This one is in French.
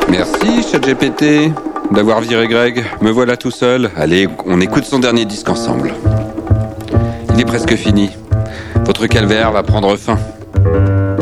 Merci, ChatGPT, d'avoir viré Greg. Me voilà tout seul. Allez, on écoute son dernier disque ensemble. Il est presque fini. Votre calvaire va prendre fin.